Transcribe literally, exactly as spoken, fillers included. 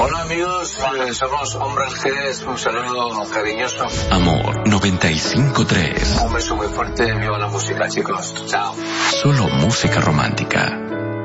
Hola amigos, eh, somos Hombres G, un saludo cariñoso. Amor noventa y cinco tres. Un beso muy fuerte, viva la música chicos, chao. Solo música romántica.